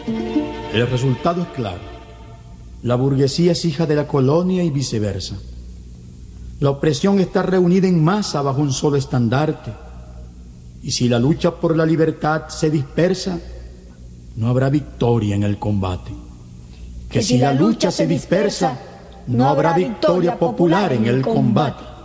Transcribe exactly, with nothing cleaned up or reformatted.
El resultado es claro. La burguesía es hija de la colonia y viceversa. La opresión está reunida en masa bajo un solo estandarte. Y si la lucha por la libertad se dispersa, no habrá victoria en el combate. Que si la lucha se dispersa, no habrá victoria popular en el combate.